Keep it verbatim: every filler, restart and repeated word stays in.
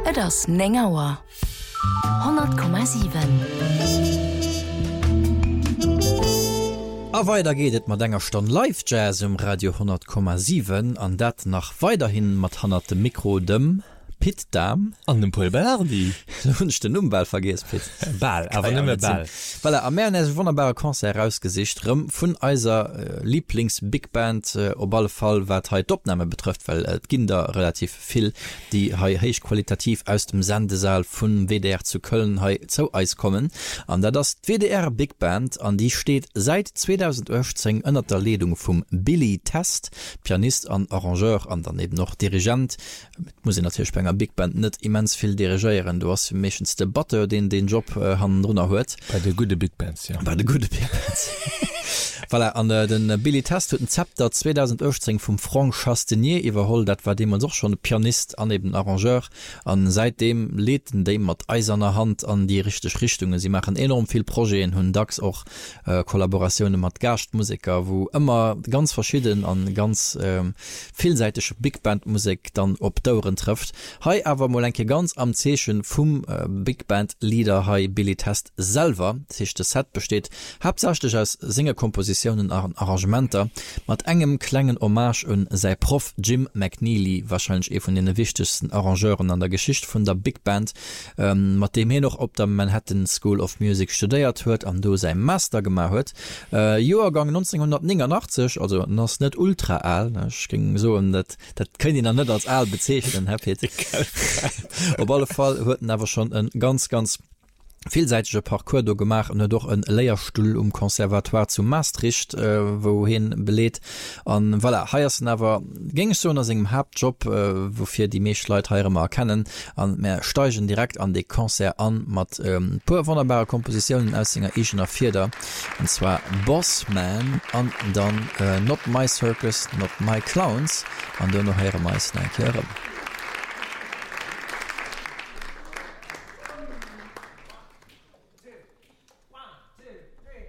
Et ass Nengauer hundert Komma sieben. A weiter gehtet mat enger Stunde Live Jazz um Radio hundert Komma sieben an dat nach weiterhin mat hannerte Mikro dem Pit Dam an dem Paul Bellardi hunsch den Umball vergées Pit Ball aber nimmer Ball weil er am Meer wunderbare Konzert herausgesicht rum vun eiser äh, Lieblings Big Band äh, op alle Fall wat ha Dopname betrifft, weil et äh, Kinder relativ viel die ha heich qualitativ aus dem Sendesaal vun W D R zu Köln ha zo eis kommen an der das W D R Big Band an die steht seit zweitausendachtzehn ënner der Ledung vum Billy Test, Pianist an Arrangeur an daneben noch Dirigent, muss ich natürlich bei Big Band net immens viel dirigiieren, du hast méchens de Batte den den Job äh, han runnner huet bei de gute Big Bands ja. bei de gute Big Bands weil er an äh, den Billy Test hue den Zepter zweitausendachtzehn vum Frank Chastenier iwwerholt, dat war dem man soch schon Pianist aneben Arrangeur an seitdem leten dem mat eiserner Hand an die richtige Richtungen. Sie machen enorm viel Projekten hun dax auch äh, Kollaborationen mat Gerstmusiker, wo immer ganz verschieden an ganz ähm, vielseitige Big Band Musik dann op Dauren trifft. Hei awer molenke ganz am Zeechen vum äh, Big Band Lieder hai Billy Test selber sich das Set besteht hauptsächlich aus Singerkompositionen an Arrangementer mat engem klengen Hommage un sei Prof Jim McNeely, wahrscheinlich e von den wichtigsten Arrangeuren an der Geschichte von der Big Band, ähm, mat dem he noch op der Manhattan School of Music studiert huet an do sein Master gemacht huet. Äh, Joergang neunzehnhundertneunundachtzig, also nas net ultra all, ich ging so dat dat können die net als all bezeichnen. Op alle Fall hueten aber schon ein ganz ganz vielseitige Parcours do gemacht und doch ein Lehrstuhl um Konservatoire zu Maastricht äh, wohin belädt an weil er heiers never ging so nach seinem Hauptjob äh, wofür die Meschleute heire mal kennen an mehr steigen direkt an die Konzert an mit ähm, pur wunderbare Kompositionen aus seiner eigener Vierter und zwar Bossman und dann äh, Not My Circus, Not My Clowns und dann noch heire meisten erklären.